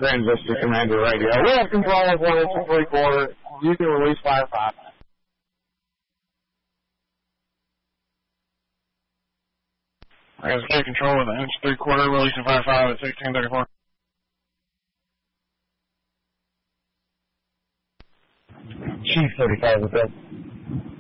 Transistor Commander Radio. We have control of 1 inch and 3/4. You can release fire 5. I guess get control with 1 inch 3/4, releasing fire 5 at 1634. Chief 35 with that.